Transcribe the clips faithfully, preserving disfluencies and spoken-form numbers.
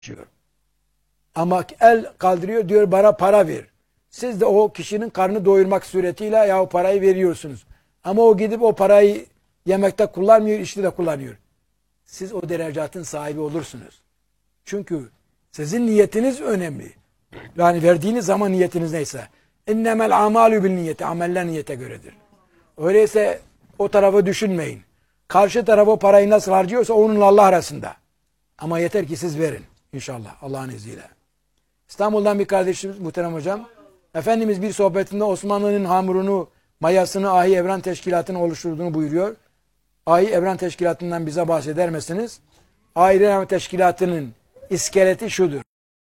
çalışıyor. Ama el kaldırıyor, diyor bana para ver. Siz de o kişinin karnını doyurmak suretiyle ya o parayı veriyorsunuz. Ama o gidip o parayı yemekte kullanmıyor, işte de kullanıyor. Siz o derecatın sahibi olursunuz. Çünkü sizin niyetiniz önemli. Yani verdiğiniz zaman niyetiniz neyse. İnnemel amalü bil niyeti. Ameller niyete göredir. Öyleyse o tarafı düşünmeyin. Karşı taraf o parayı nasıl harcıyorsa onunla Allah arasında. Ama yeter ki siz verin. İnşallah Allah'ın izniyle. İstanbul'dan bir kardeşimiz muhterem hocam. Efendimiz bir sohbetinde Osmanlı'nın hamurunu, mayasını Ahi Evren Teşkilatı'nın oluşturduğunu buyuruyor. Ahi Evren Teşkilatı'ndan bize bahseder misiniz? Ahi Evren Teşkilatı'nın iskeleti şudur.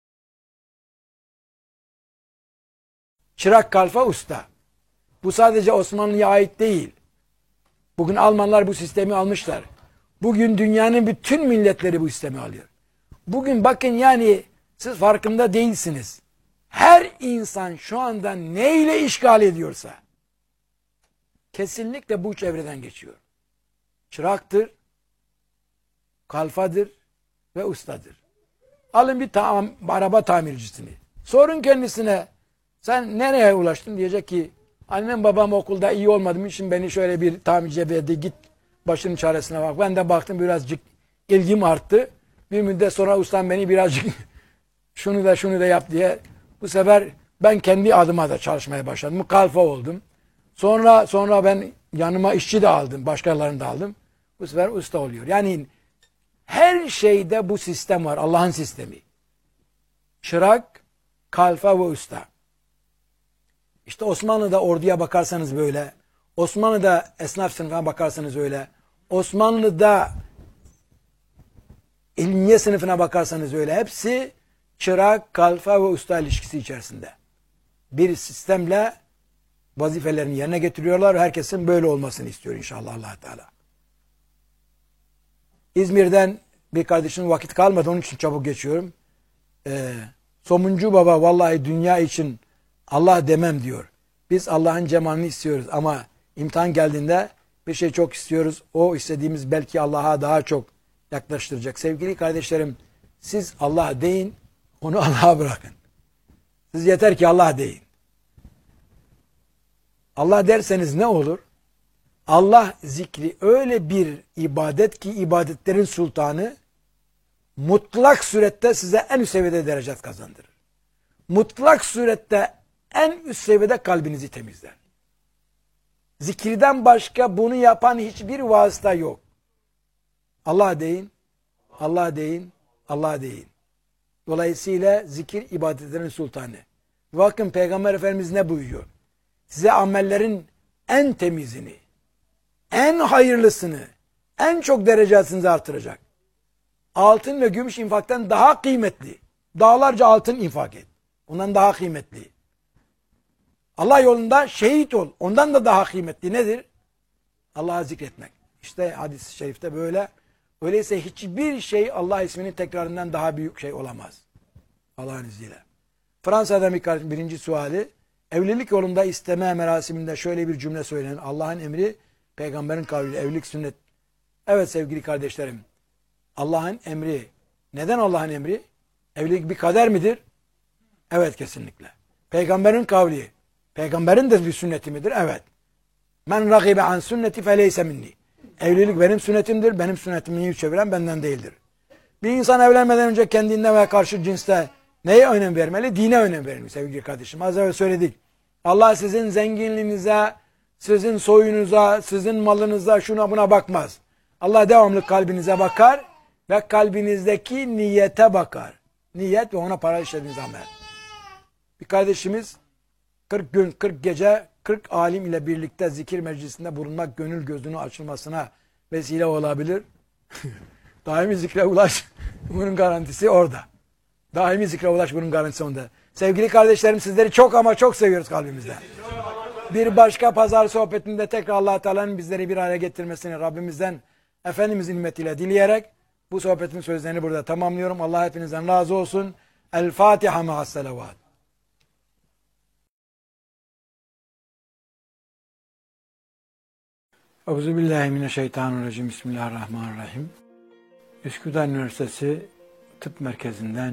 Çırak, kalfa, usta. Bu sadece Osmanlı'ya ait değil. Bugün Almanlar bu sistemi almışlar. Bugün dünyanın bütün milletleri bu sistemi alıyor. Bugün bakın yani siz farkında değilsiniz. Her insan şu anda neyle işgal ediyorsa kesinlikle bu çevreden geçiyor. Çıraktır, kalfadır ve ustadır. Alın bir tam, araba tamircisini. Sorun kendisine sen nereye ulaştın diyecek ki annem babam okulda iyi olmadığım için beni şöyle bir tamirciye verdi git başının çaresine bak. Ben de baktım birazcık ilgim arttı. Bir müddet sonra ustam beni birazcık şunu da şunu da yap diye bu sefer ben kendi adıma da çalışmaya başladım. Kalfa oldum. Sonra sonra ben yanıma işçi de aldım. Başkalarını da aldım. Bu sefer usta oluyor. Yani her şeyde bu sistem var. Allah'ın sistemi. Çırak, kalfa ve usta. İşte Osmanlı'da orduya bakarsanız böyle. Osmanlı'da esnaf sınıfına bakarsanız öyle. Osmanlı'da ilmiye sınıfına bakarsanız öyle. Hepsi çırak, kalfa ve usta ilişkisi içerisinde. Bir sistemle vazifelerini yerine getiriyorlar. Herkesin böyle olmasını istiyor inşallah Allah Teala. İzmir'den bir kardeşim vakit kalmadı. Onun için çabuk geçiyorum. Ee, Somuncu baba vallahi dünya için Allah demem diyor. Biz Allah'ın cemalini istiyoruz ama imtihan geldiğinde bir şey çok istiyoruz. O istediğimiz belki Allah'a daha çok yaklaştıracak. Sevgili kardeşlerim siz Allah deyin, onu Allah'a bırakın. Siz yeter ki Allah deyin. Allah derseniz ne olur? Allah zikri öyle bir ibadet ki ibadetlerin sultanı mutlak surette size en üst seviyede derecet kazandırır. Mutlak surette en üst seviyede kalbinizi temizler. Zikirden başka bunu yapan hiçbir vasıta yok. Allah deyin, Allah deyin, Allah deyin. Dolayısıyla zikir ibadetlerin sultanı. Bakın Peygamber Efendimiz ne buyuruyor? Size amellerin en temizini, en hayırlısını, en çok derecesinizi artıracak. Altın ve gümüş infaktan daha kıymetli. Dağlarca altın infak et. Ondan daha kıymetli. Allah yolunda şehit ol. Ondan da daha kıymetli. Nedir? Allah'ı zikretmek. İşte hadis-i şerifte böyle. Öyleyse hiçbir şey Allah isminin tekrarından daha büyük şey olamaz. Allah'ın izniyle. Fransa'dan bir kardeşim birinci suali. Evlilik yolunda isteme merasiminde şöyle bir cümle söylenir. Allah'ın emri, peygamberin kavli, evlilik sünnet. Evet sevgili kardeşlerim. Allah'ın emri. Neden Allah'ın emri? Evlilik bir kader midir? Evet kesinlikle. Peygamberin kavli. Peygamberin de bir sünneti midir? Evet. Men ragibe an sünneti feleyse minni. Evlilik benim sünnetimdir. Benim sünnetimi yüz çeviren benden değildir. Bir insan evlenmeden önce kendinde ve karşı cinste neye önem vermeli? Dine önem vermeli sevgili kardeşim. Az evvel söyledik. Allah sizin zenginliğinize, sizin soyunuza, sizin malınıza, şuna buna bakmaz. Allah devamlı kalbinize bakar ve kalbinizdeki niyete bakar. Niyet ve ona para işlediğiniz amel. Bir kardeşimiz kırk gün, kırk gece, kırk alim ile birlikte zikir meclisinde bulunmak gönül gözünün açılmasına vesile olabilir. Daimi zikre ulaş, bunun garantisi orada. Daimi zikre ulaş, bunun garantisi onda. Sevgili kardeşlerim sizleri çok ama çok seviyoruz kalbimizden. Bir başka pazar sohbetinde tekrar Allah Teala'nın bizleri bir araya getirmesini Rabbimizden Efendimizin nimetiyle dileyerek bu sohbetin sözlerini burada tamamlıyorum. Allah hepinizden razı olsun. El Fatiha ma'as salavat. Euzubillahimineşşeytanirracim. Bismillahirrahmanirrahim. Üsküdar Üniversitesi Tıp Merkezi'nden